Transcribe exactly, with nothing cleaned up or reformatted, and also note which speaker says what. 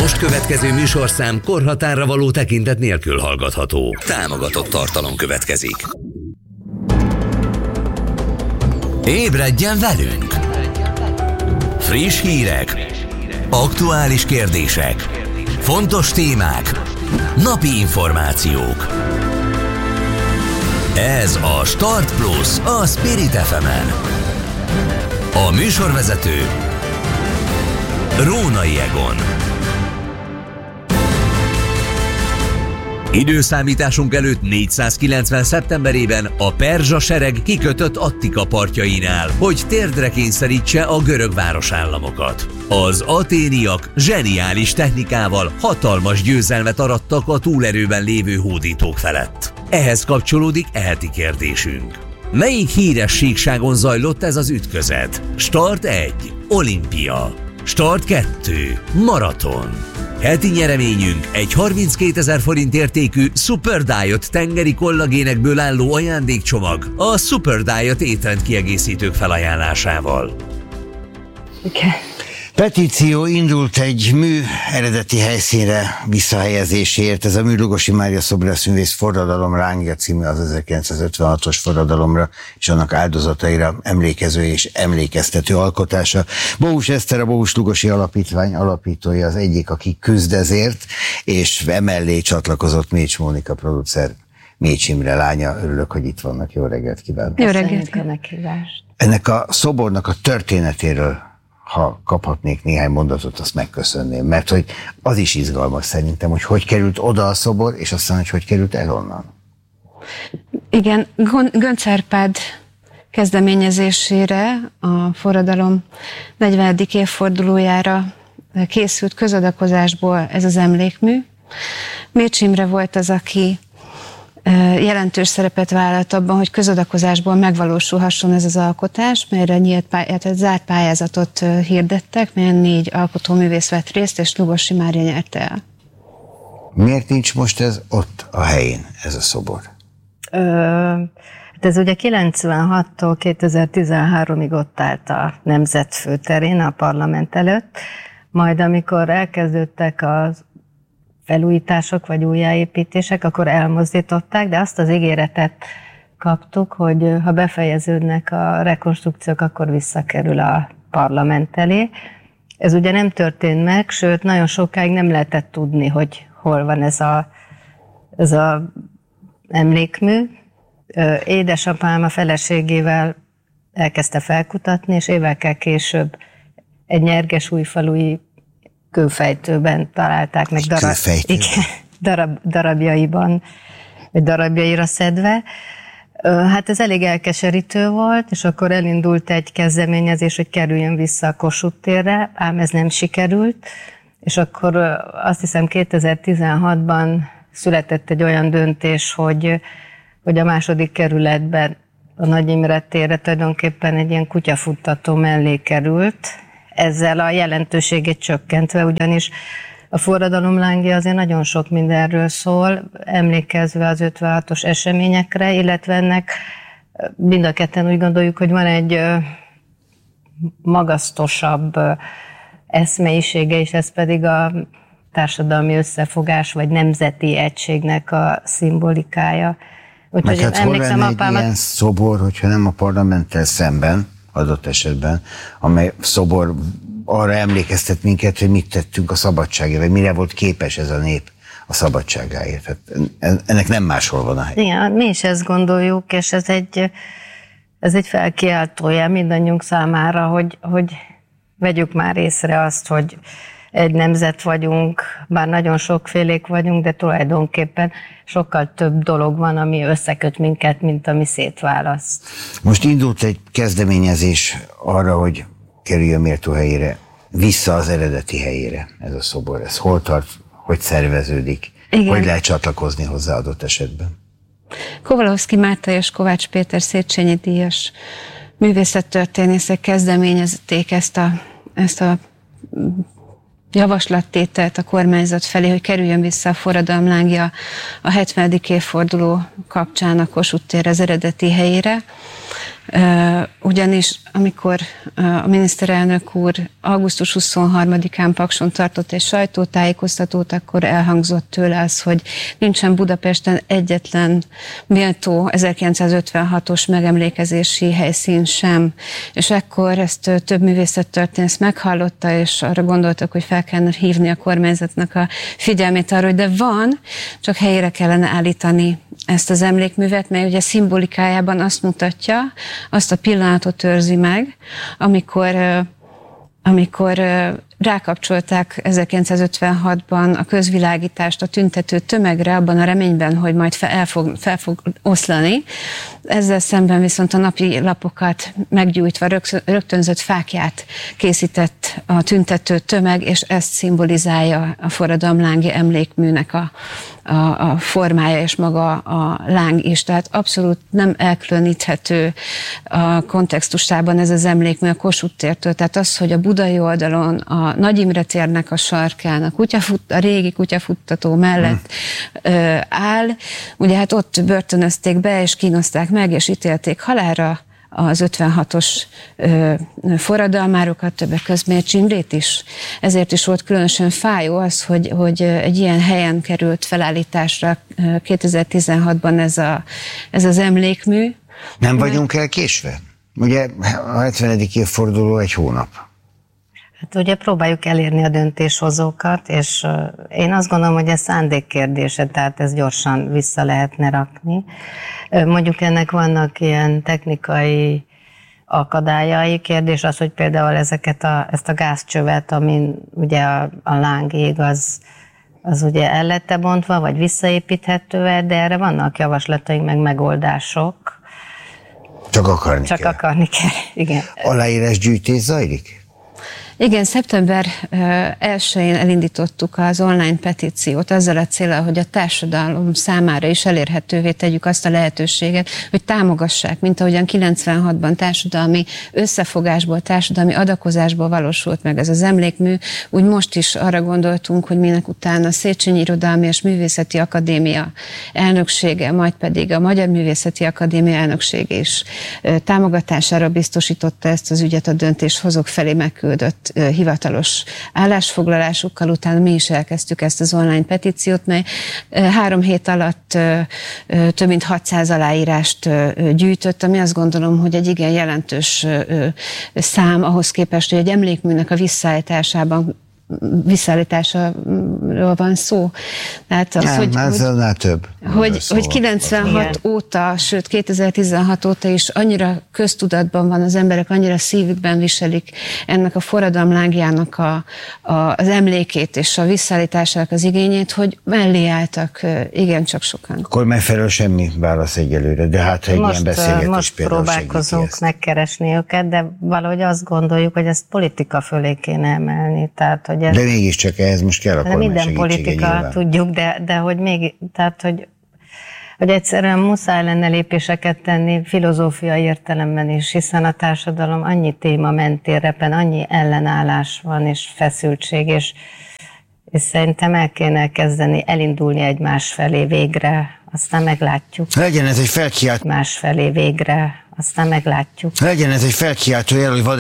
Speaker 1: most következő műsorszám korhatárra való tekintet nélkül hallgatható. Támogatott tartalom következik. Ébredjen velünk! Friss hírek, aktuális kérdések, fontos témák, napi információk. Ez a Start Plus a Spirit ef emen. A műsorvezető Rónai Egon. Időszámításunk előtt négyszázkilencven. szeptemberében a perzsa sereg kikötött Attika partjainál, hogy térdre kényszerítse a görög városállamokat. Az aténiak zseniális technikával hatalmas győzelmet arattak a túlerőben lévő hódítók felett. Ehhez kapcsolódik eheti kérdésünk. Melyik híres síkságon zajlott ez az ütközet? Start egy. Olimpia. Start kettő. Maraton. Heti nyereményünk egy harminckétezer forint értékű Super Diet tengeri kollagénekből álló ajándékcsomag a Super Diet étrendkiegészítők felajánlásával.
Speaker 2: Okay.
Speaker 3: Petíció indult egy mű eredeti helyszínre visszahelyezéséért. Ez a mű Lugosi Mária szobrászművész Forradalom rángja című az ezerkilencszázötvenhatos forradalomra és annak áldozataira emlékező és emlékeztető alkotása. Bohus Eszter, a Bohus Lugosi Alapítvány alapítója, az egyik, aki küzd ezért, és emellé csatlakozott Mécs Mónika producer, Mécs Imre lánya. Örülök, hogy itt vannak. Jó reggelt kívánok!
Speaker 2: Jó reggelt a meghívást!
Speaker 3: Ennek a szobornak a történetéről, ha kaphatnék néhány mondatot, azt megköszönném, mert hogy az is izgalmas szerintem, hogy hogy került oda a szobor, és aztán, hogy hogy került el onnan.
Speaker 2: Igen, Göncz Árpád kezdeményezésére a forradalom negyvenedik évfordulójára készült közadakozásból ez az emlékmű. Mécs Imre volt az, aki jelentős szerepet vállalt abban, hogy közadakozásból megvalósulhasson ez az alkotás, melyre nyílt pályát, zárt pályázatot hirdettek, melyen négy alkotóművész vett részt, és Lugosi Mária nyerte el.
Speaker 3: Miért nincs most ez ott a helyén, ez a szobor?
Speaker 4: Ö, hát ez ugye kilencvenhattól kétezer-tizenháromig ott állt a Nemzet főterén, a parlament előtt, majd amikor elkezdődtek az felújítások vagy újjáépítések, akkor elmozdították, de azt az ígéretet kaptuk, hogy ha befejeződnek a rekonstrukciók, akkor visszakerül a parlament elé. Ez ugye nem történt meg, sőt, nagyon sokáig nem lehetett tudni, hogy hol van ez a, ez a emlékmű. Édesapám a feleségével elkezdte felkutatni, és évekkel később egy Nyergesújfalui kőfejtőben találták meg darab, igen, darab, darabjaiban, vagy darabjaira szedve. Hát ez elég elkeserítő volt, és akkor elindult egy kezdeményezés, hogy kerüljön vissza a Kossuth térre, ám ez nem sikerült, és akkor azt hiszem kétezer-tizenhatban született egy olyan döntés, hogy, hogy a második kerületben a Nagy Imre térre tulajdonképpen egy ilyen kutyafuttató mellé került, ezzel a jelentőségét csökkentve, ugyanis a forradalom lángja azért nagyon sok mindenről szól, emlékezve az ötvenhatos eseményekre, illetve ennek mind a ketten úgy gondoljuk, hogy van egy magasztosabb eszmeisége, és ez pedig a társadalmi összefogás, vagy nemzeti egységnek a szimbolikája.
Speaker 3: Úgyhogy hát hol lenne egy ilyen szobor, hogyha nem a parlamenttel szemben, adott esetben, amely szobor arra emlékeztet minket, hogy mit tettünk a szabadságért, vagy mire volt képes ez a nép a szabadságáért. Hát ennek nem máshol van a hely.
Speaker 4: Igen, mi is ezt gondoljuk, és ez egy, ez egy felkiáltója mindannyiunk számára, hogy, hogy vegyük már észre azt, hogy egy nemzet vagyunk, bár nagyon sokfélék vagyunk, de tulajdonképpen sokkal több dolog van, ami összeköt minket, mint ami szétválaszt.
Speaker 3: Most indult egy kezdeményezés arra, hogy kerüljön méltó helyére, vissza az eredeti helyére ez a szobor. Ez hol tart, hogy szerveződik, igen. Hogy lehet csatlakozni hozzá adott esetben?
Speaker 2: Kovalowski Márta és Kovács Péter Széchenyi díjas művészettörténészek kezdeményezték ezt a, ezt a javaslattételt a kormányzat felé, hogy kerüljön vissza a forradalom lángja a hetvenedik évforduló kapcsán a Kossuth tér az eredeti helyére. ugyanis amikor a miniszterelnök úr augusztus huszonharmadikán Pakson tartott egy sajtótájékoztatót, akkor elhangzott tőle az, hogy nincsen Budapesten egyetlen méltó ezerkilencszázötvenhatos megemlékezési helyszín sem, és ekkor ezt több művészettörténész meghallotta, és arra gondoltak, hogy fel kellene hívni a kormányzatnak a figyelmét arra, hogy de van, csak helyére kellene állítani ezt az emlékművet, mert ugye szimbolikájában azt mutatja, azt a pillanatot őrzi meg, amikor, amikor rákapcsolták ezerkilencszázötvenhatban a közvilágítást a tüntető tömegre, abban a reményben, hogy majd fel fog, fel fog oszlani. Ezzel szemben viszont a napi lapokat meggyújtva rögtönzött fákját készített a tüntető tömeg, és ezt szimbolizálja a forradalomlángi emlékműnek a, a, a formája és maga a láng is. Tehát abszolút nem elkülöníthető a kontextusában ez az emlékmű a Kossuth tértől. Tehát az, hogy a budai oldalon a Nagy Imre térnek a sarkán, a, kutyafut, a régi kutyafuttató mellett hmm. ö, áll. Ugye hát ott börtönözték be, és kínozták meg, és ítélték halálra az ötvenhatos ö, forradalmárokat, többek között Mécs Imrét is. Ezért is volt különösen fájó az, hogy, hogy egy ilyen helyen került felállításra kétezer-tizenhatban ez, a, ez az emlékmű.
Speaker 3: Nem vagyunk elkésve? Ugye a hetvenedik évforduló egy hónap.
Speaker 4: Hát ugye próbáljuk elérni a döntéshozókat, és én azt gondolom, hogy ez szándék kérdése, tehát ezt gyorsan vissza lehetne rakni. Mondjuk ennek vannak ilyen technikai akadályai. Kérdés az, hogy például ezeket a, ezt a gázcsövet, amin ugye a, a láng ég, az, az ugye el lett-e bontva, vagy visszaépíthető-e, de erre vannak javaslataink, meg megoldások.
Speaker 3: Csak akarni
Speaker 4: Csak
Speaker 3: kell.
Speaker 4: akarni kell, igen.
Speaker 3: Aláírásgyűjtés zajlik?
Speaker 2: Igen, szeptember elsején elindítottuk az online petíciót azzal a céllal, hogy a társadalom számára is elérhetővé tegyük azt a lehetőséget, hogy támogassák, mint ahogyan kilencvenhatban társadalmi összefogásból, társadalmi adakozásból valósult meg ez az emlékmű, úgy most is arra gondoltunk, hogy minek után a Széchenyi Irodalmi és Művészeti Akadémia elnöksége, majd pedig a Magyar Művészeti Akadémia elnöksége is támogatására biztosította ezt az ügyet, a döntéshozók felé megküldött hivatalos állásfoglalásukkal, utána mi is elkezdtük ezt az online petíciót, mely három hét alatt több mint hatszáz aláírást gyűjtött, ami azt gondolom, hogy egy igen jelentős szám ahhoz képest, hogy egy emlékműnek a visszaállításában visszaállításáról van szó. Tehát az,
Speaker 3: nem,
Speaker 2: hogy,
Speaker 3: hogy,
Speaker 2: több. Hogy, hogy kilencvenhat óta, sőt kétezer-tizenhat óta is annyira köztudatban van, az emberek annyira szívükben viselik ennek a forradalomlángjának a, a, az emlékét és a visszaállításának az igényét, hogy mellé álltak igencsak sokan.
Speaker 3: Akkor megfelelő semmi válasz egyelőre, de hát ha egy
Speaker 4: most,
Speaker 3: ilyen beszélgetés
Speaker 4: most
Speaker 3: például
Speaker 4: próbálkozunk megkeresni őket, de valahogy azt gondoljuk, hogy ezt politika fölé kéne emelni. Tehát, hogy ez,
Speaker 3: de mégiscsak ehhez most kell a kormány
Speaker 4: minden
Speaker 3: segítsége
Speaker 4: politika,
Speaker 3: nyilván.
Speaker 4: tudjuk, de, de hogy még, tehát, hogy, hogy egyszerűen muszáj lenne lépéseket tenni filozófiai értelemben is, hiszen a társadalom annyi téma mentén repen, annyi ellenállás van, és feszültség, és, és szerintem el kéne kezdeni elindulni egymás felé végre, aztán meglátjuk.
Speaker 3: Legyen ez egy felkiáltó.
Speaker 4: Más felé végre, aztán meglátjuk.
Speaker 3: Legyen ez egy felkiáltó jel, hogy van